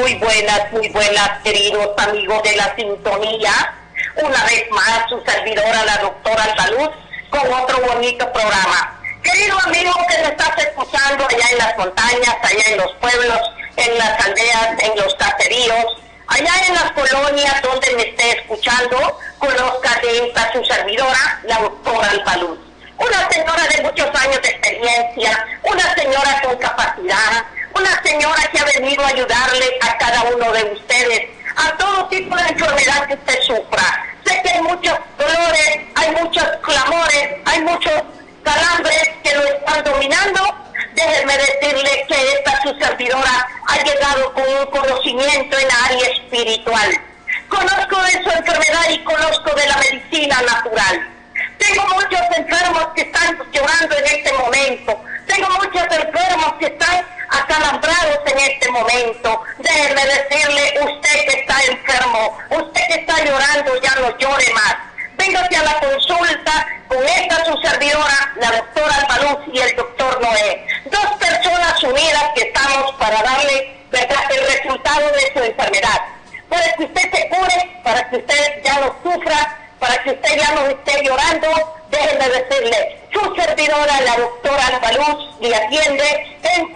muy buenas, queridos amigos de la sintonía. Una vez más, su servidora, la doctora Albaluz, con otro bonito programa. Querido amigo que me estás escuchando allá en las montañas, allá en los pueblos, en las aldeas, en los caseríos, allá en las colonias donde me esté escuchando, conozca de esta su servidora, la doctora Albaluz. Una señora de muchos años de experiencia, una señora con capacidad, una señora que ha venido a ayudarle a cada uno de ustedes, a todo tipo de enfermedad que usted sufra. Sé que hay muchos dolores, hay muchos clamores, hay muchos calambres que lo están dominando. Déjenme decirle que esta su servidora ha llegado con un conocimiento en la área espiritual. Conozco de su enfermedad y conozco de la medicina natural. Tengo muchos enfermos que están llorando en este momento. Tengo muchos enfermos que están acalambrados en este momento. Déjeme decirle, usted que está enfermo, usted que está llorando, ya no llore más. Véngase a la consulta con esta su servidora, la doctora Albaluz y el doctor Noé. Dos personas unidas que estamos para darle, ¿verdad?, el resultado de su enfermedad. Para que usted se cure, para que usted ya no sufra, para que usted ya no esté llorando. Déjenme decirle, su servidora, la doctora Albaluz, le atiende en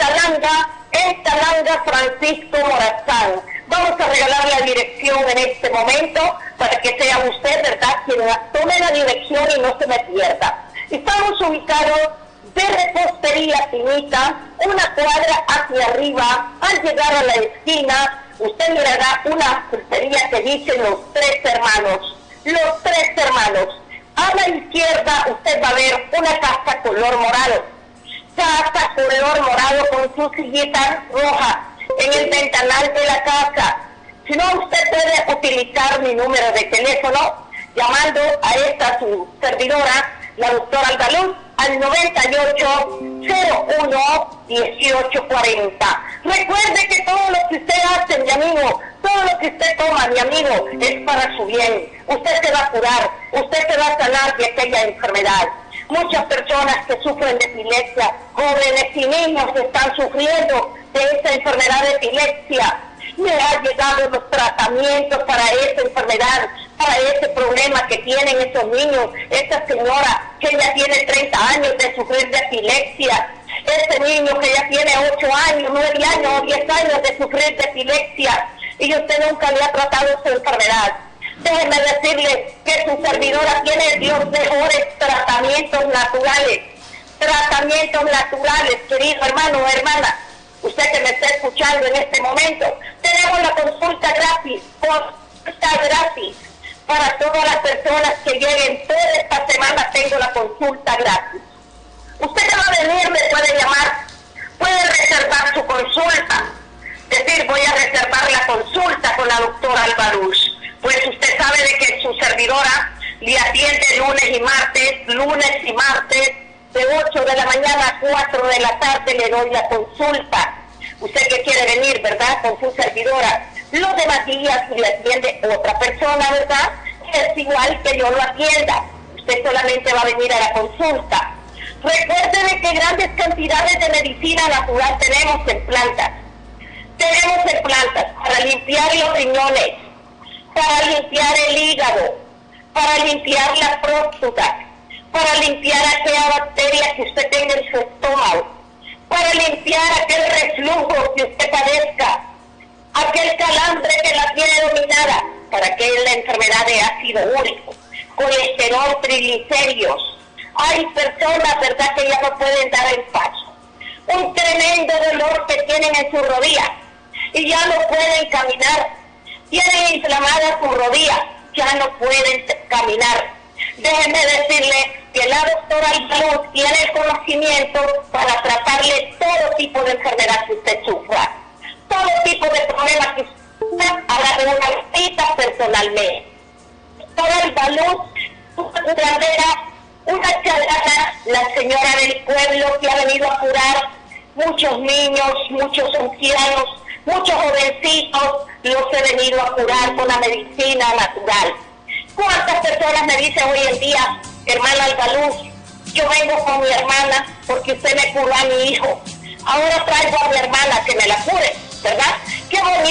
Talanga, Francisco Morazán. Vamos a regalar la dirección en este momento para que sea usted, ¿verdad?, quien tome la dirección y no se me pierda. Estamos ubicados de Repostería Finita, una cuadra hacia arriba. Al llegar a la esquina, usted mirará una pulpería que dice Los Tres Hermanos. Los Tres Hermanos. A la izquierda usted va a ver una casa color morado. Casa color morado con su sillita roja en el ventanal de la casa. Si no, usted puede utilizar mi número de teléfono llamando a esta su servidora, la doctora Albaluz, al 9801-1840. Recuerde que todo lo que usted hace, mi amigo, todo lo que usted toma, mi amigo, es para su bien. Usted se va a curar, usted se va a sanar de aquella enfermedad. Muchas personas que sufren de epilepsia, jóvenes y niños están sufriendo de esta enfermedad de epilepsia. Me han llegado los tratamientos para esa enfermedad, para ese problema que tienen esos niños. Esta señora que ya tiene 30 años de sufrir de epilepsia, este niño que ya tiene 8 años, 9 años o 10 años de sufrir de epilepsia, y usted nunca le ha tratado su enfermedad. Déjeme decirle que su servidora tiene los mejores tratamientos naturales. Tratamientos naturales, querido hermano o hermana. Usted que me está escuchando en este momento, tenemos la consulta gratis, para todas las personas que lleguen. Toda esta semana tengo la consulta gratis. Usted que va a venir me puede llamar, puede reservar su consulta, decir voy a reservar la consulta con la doctora Albaluz. Pues usted sabe de que su servidora le atiende lunes y martes, de 8 de la mañana a 4 de la tarde le doy la consulta. Usted que quiere venir, ¿verdad?, con su servidora. Los demás días le atiende otra persona, ¿verdad?, que es igual que yo lo atienda. Usted solamente va a venir a la consulta. Recuerde de que grandes cantidades de medicina natural tenemos en plantas. Tenemos en plantas para limpiar los riñones, para limpiar el hígado, para limpiar la próstata, para limpiar aquella bacteria que usted tenga en su estómago, para limpiar aquel reflujo que usted padezca, aquel calambre que la tiene dominada, para que es la enfermedad de ácido úrico, colesterol, triglicéridos. Hay personas, ¿verdad?, que ya no pueden dar el paso. Un tremendo dolor que tienen en su rodilla y ya no pueden caminar. Tienen inflamada su rodilla, ya no pueden caminar. Déjenme decirle que la doctora Albaluz tiene el conocimiento para tratarle todo tipo de enfermedad que usted sufra, todo tipo de problemas que usted haga una visita personalmente. Doctora Albaluz, una grandera, una charlata, la señora del pueblo que ha venido a curar muchos niños, muchos ancianos, muchos jovencitos, los he venido a curar con la medicina natural. ¿Cuántas personas me dicen hoy en día, hermana Albaluz, yo vengo con mi hermana porque usted me curó a mi hijo, ahora traigo a mi hermana que me la cure, ¿verdad? Qué bonito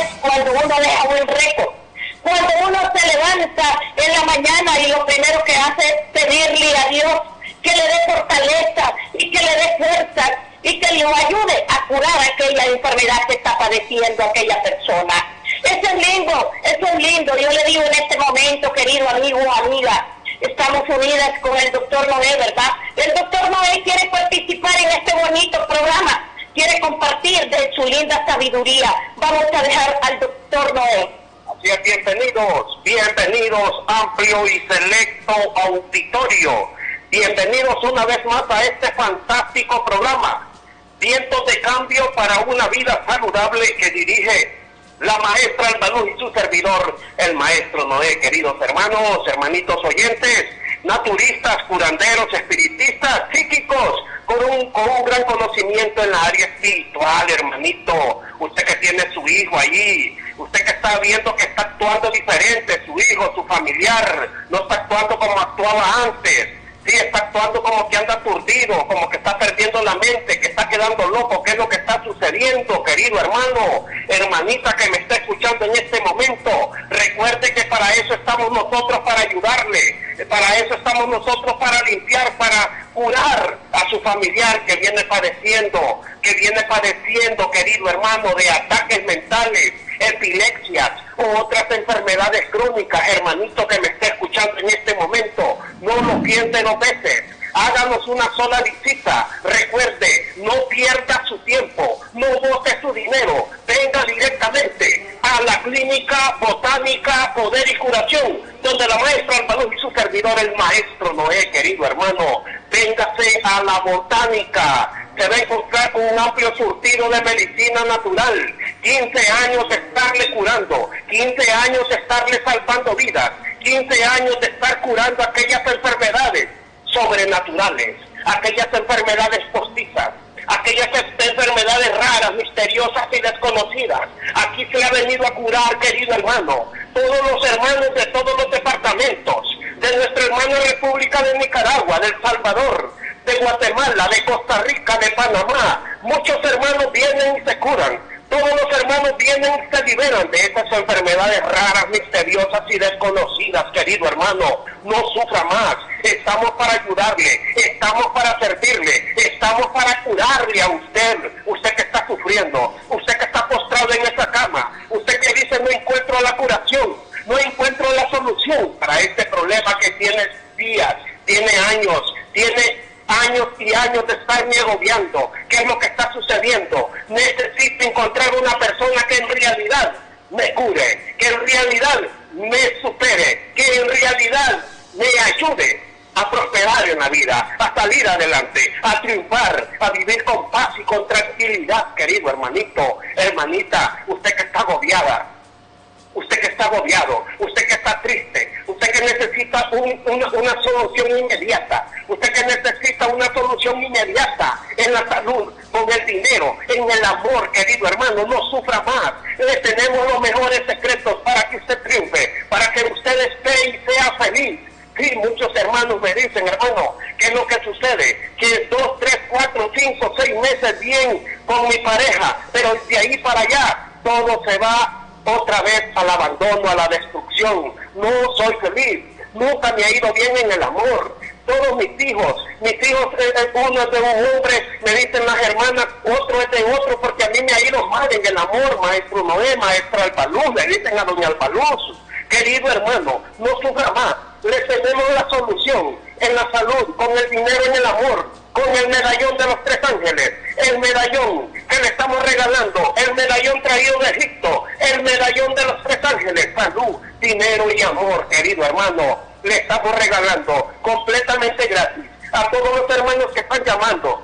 es cuando uno deja un récord. Cuando uno se levanta en la mañana y lo primero que hace es pedirle a Dios que le dé fortaleza y que le dé fuerza y que lo ayude a curar aquella enfermedad que está padeciendo aquella persona. Eso es lindo, eso es lindo. Yo le digo en este momento, querido amigo o amiga, estamos unidas con el doctor Noé, ¿verdad? El doctor Noé quiere participar en este bonito programa, quiere compartir de su linda sabiduría. Vamos a dejar al doctor Noé. Así es, bienvenidos, amplio y selecto auditorio. Bienvenidos una vez más a este fantástico programa, Vientos de Cambio para una Vida Saludable, que dirige la maestra Albaluz y su servidor, el maestro Noé. Queridos hermanos, hermanitos oyentes, naturistas, curanderos, espiritistas, psíquicos, con un gran conocimiento en la área espiritual, hermanito. Usted que tiene su hijo allí, usted que está viendo que está actuando diferente, su hijo, su familiar, no está actuando como actuaba antes. Sí, está actuando como que anda aturdido, como que está perdiendo la mente, que está quedando loco. ¿Qué es lo que está sucediendo, querido hermano, hermanita que me está escuchando en este momento? Recuerde que para eso estamos nosotros, para ayudarle. Para eso estamos nosotros, para limpiar, para curar a su familiar que viene padeciendo, querido hermano, de ataques mentales, epilepsias o otras enfermedades crónicas. Hermanito que me está escuchando en este momento, no lo piense 2 veces. Háganos una sola visita. Recuerde, no pierda su tiempo, no bote su dinero. Venga directamente a la Clínica Botánica Poder y Curación, donde la maestra Albaluz y su servidor, el maestro Noé, querido hermano. Véngase a la Botánica. Se va a encontrar con un amplio surtido de medicina natural. 15 años de estarle curando, 15 años de estarle salvando vidas, 15 años de estar curando aquellas enfermedades sobrenaturales, aquellas enfermedades postizas, aquellas enfermedades raras, misteriosas y desconocidas. Aquí se ha venido a curar, querido hermano, todos los hermanos de todos los departamentos, de nuestra hermana República de Nicaragua, de El Salvador, de Guatemala, de Costa Rica, de Panamá. Muchos hermanos vienen y se curan. Todos los hermanos vienen y se liberan de estas enfermedades raras, misteriosas y desconocidas, querido hermano. No sufra más. Estamos para ayudarle, estamos para servirle, estamos para curarle a usted. Usted que está sufriendo, usted que está postrado en esa cama, usted que dice no encuentro la curación, no encuentro la solución para este problema que tiene días, tiene años y años de estarme agobiando. ¿Qué es lo que está sucediendo? Necesito encontrar una persona que en realidad me cure, que en realidad me supere, que en realidad me ayude a prosperar en la vida, a salir adelante, a triunfar, a vivir con paz y con tranquilidad, querido hermanito, hermanita, usted que está agobiada, usted que está agobiado, usted que está triste, usted que necesita una solución inmediata, usted que necesita una solución inmediata en la salud, con el dinero, en el amor, querido hermano, no sufra más. Le tenemos los mejores secretos para que usted triunfe, para que usted esté y sea feliz. Sí, muchos hermanos me dicen, hermano, ¿qué es lo que sucede? Que 2, 3, 4, 5, 6 meses bien con mi pareja, pero de ahí para allá todo se va otra vez al abandono, a la destrucción. No soy feliz, nunca me ha ido bien en el amor. Todos mis hijos, uno es de un hombre, me dicen las hermanas, otro es de otro, porque a mí me ha ido mal en el amor, maestro Noé, maestra Albaluz, le dicen a doña Albaluz. Querido hermano, no sufra más, le tenemos la solución en la salud, con el dinero, en el amor, con el medallón de los 3 ángeles, el medallón que le estamos regalando, el medallón traído de Egipto, el medallón de los 3 ángeles, salud, dinero y amor, querido hermano, le estamos regalando completamente gratis a todos los hermanos que están llamando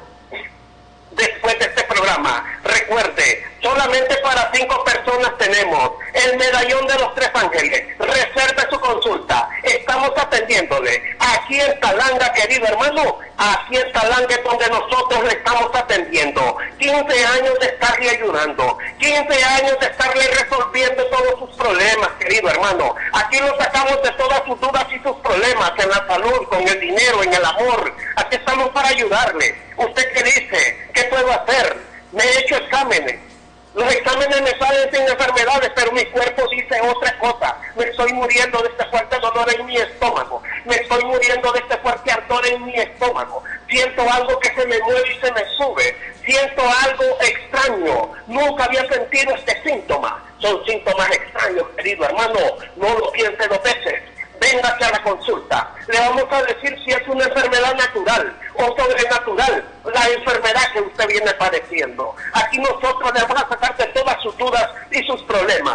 después de este programa. Recuerde, solamente para 5 personas tenemos el medallón de los 3 ángeles. Reserve su consulta, estamos atendiéndole aquí en Talanga, querido hermano. Aquí en Talanga es donde nosotros le estamos atendiendo. 15 años de estarle ayudando, 15 años de estarle resolviendo todos sus problemas, querido hermano. Aquí lo sacamos de todas sus dudas y sus problemas en la salud, con el dinero, en el amor. Aquí estamos para ayudarle. ¿Usted qué dice? ¿Qué puedo hacer? Me he hecho exámenes, Los exámenes me salen sin enfermedades, pero mi cuerpo dice otra cosa. Me estoy muriendo de este fuerte dolor en mi estómago. Me estoy muriendo de este fuerte ardor en mi estómago. Siento algo que se me mueve y se me sube. Siento algo extraño. Nunca había sentido este síntoma. Son síntomas extraños, querido hermano. No lo piense 2 veces. Véngase a la consulta. Le vamos a decir si es una enfermedad natural o sobrenatural la enfermedad que usted viene padeciendo. Aquí nosotros le vamos a sacar de todas sus dudas y sus problemas.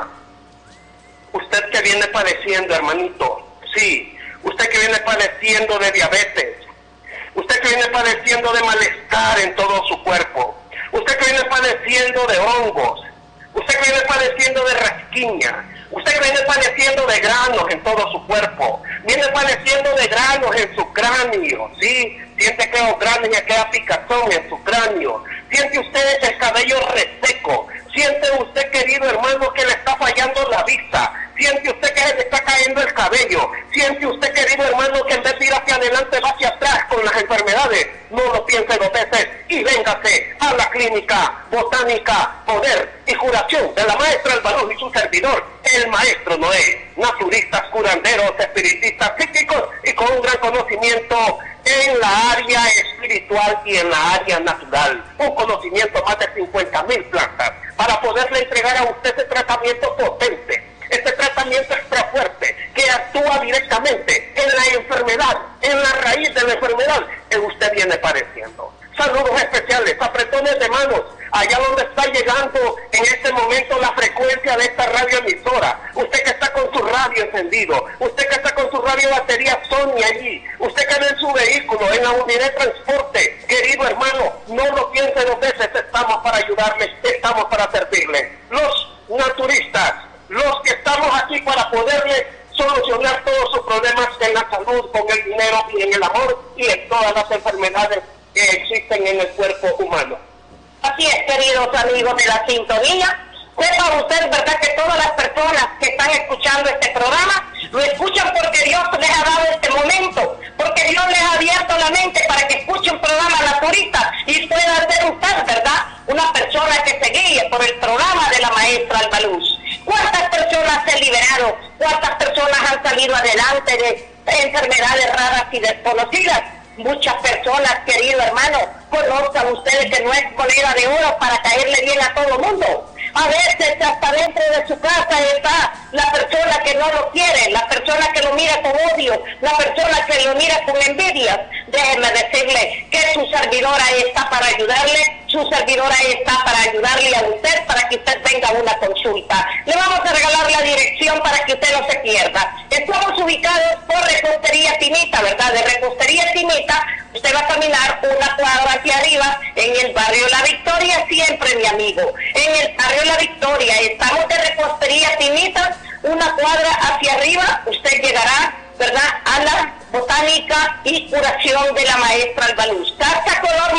Usted que viene padeciendo, hermanito, sí, usted que viene padeciendo de diabetes, usted que viene padeciendo de malestar en todo su cuerpo, usted que viene padeciendo de hongos, usted que viene padeciendo de rasquiña, usted que viene padeciendo de granos en todo su cuerpo, viene padeciendo de granos en su cráneo, ¿sí? Siente aquellos granos y aquella picazón en su cráneo. Siente usted el cabello reseco. Siente usted, querido hermano, que le está fallando la vista. Siente usted que se le está cayendo el cabello. Siente usted, querido hermano, que en vez de ir hacia adelante va hacia atrás con las enfermedades. No lo piense 2 veces y véngase a la clínica botánica, poder y curación de la maestra Albaluz y su servidor, el maestro Noé. Naturistas, curanderos, espiritistas, psíquicos y con un gran conocimiento en la área espiritual y en la área natural. Un conocimiento más de 50,000 plantas para poderle entregar a usted ese tratamiento potente, este tratamiento extra fuerte que actúa directamente en la enfermedad, en la raíz de la enfermedad que usted viene padeciendo. Saludos especiales, apretones de manos, allá donde está llegando en este momento la frecuencia de esta radioemisora. Usted que está con su radio encendido, usted que está con su radio batería Sony allí, usted que anda en su vehículo, en la unidad de transporte, querido hermano, no lo piense 2 veces, estamos para ayudarle, estamos para servirle. Los naturistas, los que estamos aquí para poderle solucionar todos sus problemas en la salud, con el dinero y en el amor y en todas las enfermedades que existen en el cuerpo humano. Así es, queridos amigos de la sintonía. Sepa usted, ¿verdad?, que todas las personas que están escuchando este programa lo escuchan porque Dios les ha dado este momento, porque Dios les ha abierto la mente para que escuche un programa naturista y pueda ser usted, ¿verdad?, una persona que se guíe por el programa de la maestra Albaluz. ¿Cuántas personas se liberaron? ¿Cuántas personas han salido adelante de enfermedades raras y desconocidas? Muchas personas, querido hermano, conozcan ustedes que no es moneda de oro para caerle bien a todo el mundo. A veces hasta dentro de su casa está la persona que no lo quiere, la persona que lo mira con odio, la persona que lo mira con envidia. Déjeme decirle que su servidora está para ayudarle, su servidora está para ayudarle a usted, para que usted tenga una consulta. Le vamos a regalar la dirección para que usted no se pierda. Estamos ubicados por Repostería Tinita, ¿verdad? De Repostería Tinita, usted va a caminar una cuadra hacia arriba en el barrio La Victoria, siempre, mi amigo. En el barrio La Victoria, estamos de Repostería Tinita, una cuadra hacia arriba, usted llegará, ¿verdad?, a la botánica y curación de la maestra Albaluz. Casa color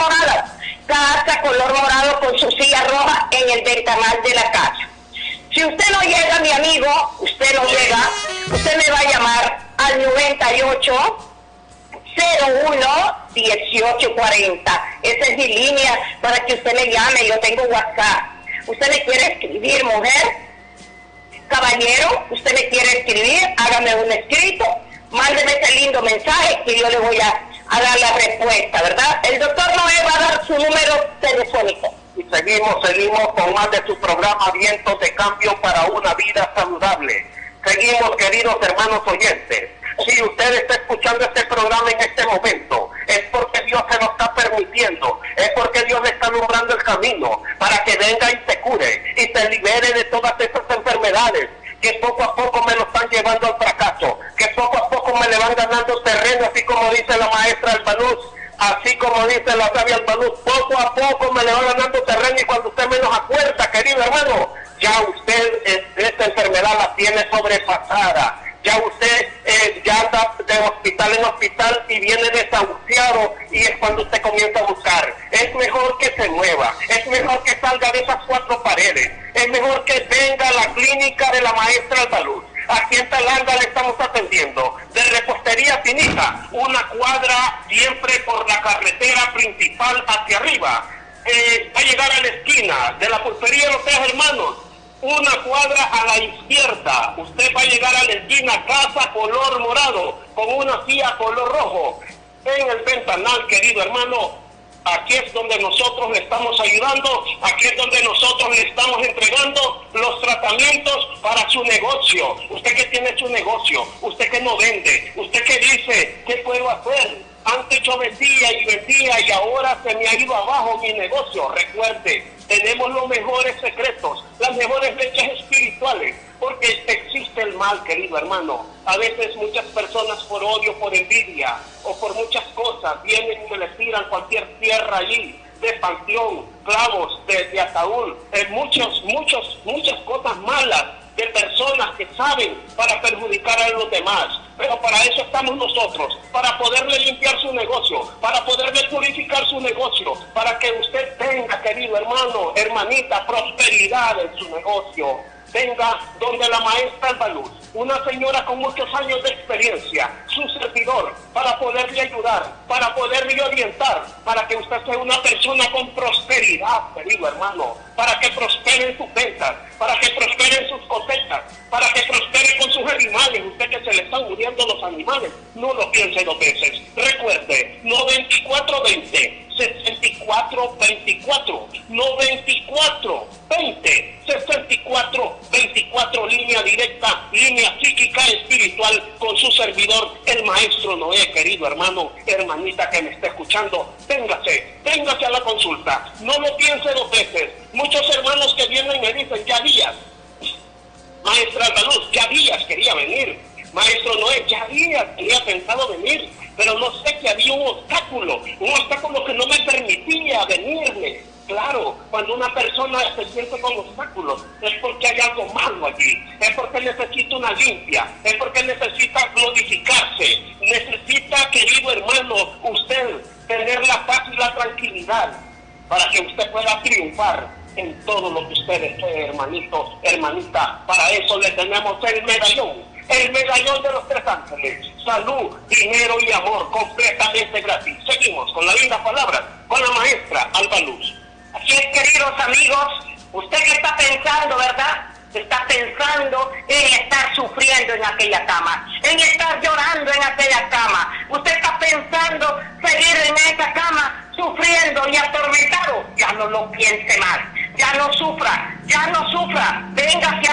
morado con su silla roja en el ventanal de la casa. Si usted no llega, mi amigo, usted no llega, usted me va a llamar al 98 01 1840. Esa es mi línea para que usted me llame. Yo tengo WhatsApp. ¿Usted me quiere escribir, mujer? Caballero, ¿usted me quiere escribir? Hágame un escrito, mándeme ese lindo mensaje que yo le voy a dar la respuesta, ¿verdad? El doctor Noé va a dar su número telefónico. Y seguimos con más de su programa Vientos de Cambio para una vida saludable. Seguimos, queridos hermanos oyentes. Si usted está escuchando este programa en este momento, es porque Dios se lo está permitiendo, es porque Dios le está alumbrando el camino para que venga y se cure y se libere de todas estas enfermedades que poco a poco me lo están llevando al fracaso, que poco a poco me le van ganando terreno, así como dice la maestra Albaluz, así como dice la sabia Albaluz, poco a poco me le va ganando terreno y cuando usted menos acuerda, querido hermano, ya usted esta enfermedad la tiene sobrepasada. Ya usted ya anda de hospital en hospital y viene desahuciado y es cuando usted comienza a buscar. Es mejor que se mueva, es mejor que salga de esas 4 paredes, es mejor que venga a la clínica de la maestra Albaluz. Aquí en Talanda le estamos atendiendo. De Repostería Tinita, una cuadra siempre por la carretera principal hacia arriba. va a llegar a la esquina de la pulpería de los Tres Hermanos, una cuadra a la izquierda. Usted va a llegar a la esquina, casa color morado, con una silla color rojo. En el ventanal, querido hermano, aquí es donde nosotros le estamos ayudando, aquí es donde nosotros le estamos entregando los tratamientos para su negocio. Usted que tiene su negocio, usted que no vende, usted que dice, ¿qué puedo hacer? Antes yo vendía y ahora se me ha ido abajo mi negocio. Recuerde, tenemos los mejores secretos, las mejores leches espirituales, porque existe el mal, querido hermano. A veces muchas personas por odio, por envidia o por muchas cosas vienen y le tiran cualquier tierra allí, de panteón, clavos, de ataúd, muchas cosas malas de personas que saben para perjudicar a los demás. Pero para eso estamos nosotros, para poderle limpiar su negocio, para poderle purificar su negocio, para que usted tenga, querido hermano, hermanita, prosperidad en su negocio. Venga donde la maestra Albaluz, una señora con muchos años de experiencia, su servidor, para poderle ayudar, para poderle orientar, para que usted sea una persona con prosperidad, querido hermano, para que prospere en sus ventas, para que prospere en sus cosechas, para que prospere con sus animales. Usted que se le están muriendo los animales, no lo piense dos veces. Recuerde, 9420 6424, 9420 6424, línea directa, línea psíquica espiritual con su servidor, el maestro Noé. Querido hermano, hermanita que me está escuchando, véngase a la consulta, no lo piense dos veces. Muchos hermanos que vienen y me dicen, ya días, maestra Albaluz, ya días quería venir, maestro Noé, ya días tenía pensado venir, pero no sé, que había un obstáculo que no me permitía venirme. Claro, cuando una persona se siente con obstáculos, es porque hay algo malo allí, es porque necesita una limpia, es porque necesita glorificarse, necesita, querido hermano, usted tener la paz y la tranquilidad para que usted pueda triunfar en todo lo que usted desee, hermanito, hermanita. Para eso le tenemos el medallón de los tres ángeles, salud, dinero y amor, completamente gratis. Seguimos con la linda palabra, con la maestra Albaluz. Así es, queridos amigos, usted que está pensando, ¿verdad? Está pensando en estar sufriendo en aquella cama, en estar llorando en aquella cama. Usted está pensando seguir en esa cama sufriendo y atormentado. Ya no lo piense más, ya no sufra. Véngase a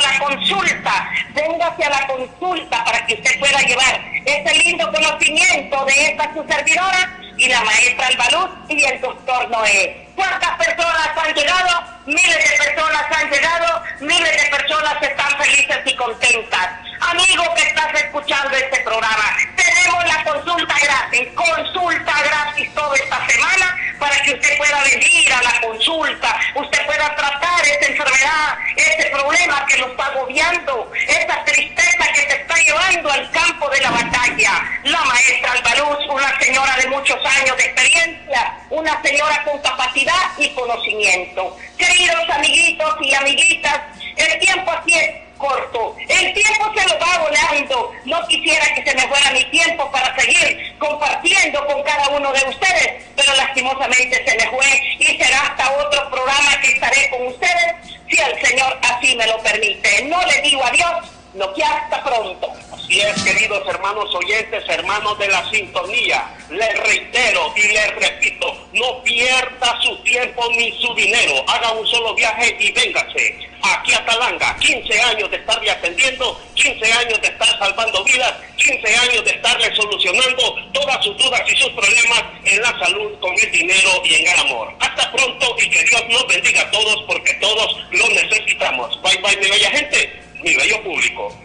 la consulta para que usted pueda llevar ese lindo conocimiento de esta su servidora y la maestra Albaluz y el doctor Noé. ¿Cuántas personas han llegado? Miles de personas han llegado, miles de personas están felices y contentas. Amigo que estás escuchando este programa, tenemos la consulta gratis toda esta semana para que usted pueda venir a la consulta, usted pueda tratar esta enfermedad, este problema que lo está agobiando, esa tristeza que te está llevando al campo de la batalla. La maestra Albaluz, una señora de muchos años de experiencia, una señora con capacidad y conocimiento. Queridos amiguitos y amiguitas, el tiempo aquí es corto, el tiempo se lo va volando. No quisiera que se me fuera mi tiempo para seguir compartiendo con cada uno de ustedes, pero lastimosamente se me fue y será hasta otro programa que estaré con ustedes, si el Señor así me lo permite. No le digo adiós, no, que hasta pronto. Así es, queridos hermanos oyentes, hermanos de la sintonía, les reitero y les repito, no pierda su tiempo ni su dinero, haga un solo viaje y véngase aquí a Talanga. 15 años de estarle atendiendo, 15 años de estar salvando vidas, 15 años de estarle solucionando todas sus dudas y sus problemas en la salud, con el dinero y en el amor. Hasta pronto y que Dios nos bendiga a todos, porque todos lo necesitamos. Bye bye, mi bella gente, mi bello público.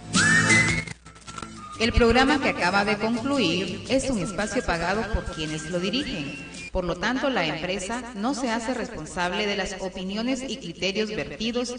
El programa que acaba de concluir es un espacio pagado por quienes lo dirigen. Por lo tanto, la empresa no se hace responsable de las opiniones y criterios vertidos